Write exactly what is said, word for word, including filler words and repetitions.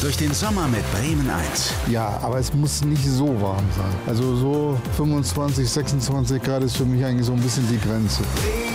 durch den Sommer mit Bremen eins. Ja, aber es muss nicht so warm sein. Also so fünfundzwanzig, sechsundzwanzig Grad ist für mich eigentlich so ein bisschen die Grenze.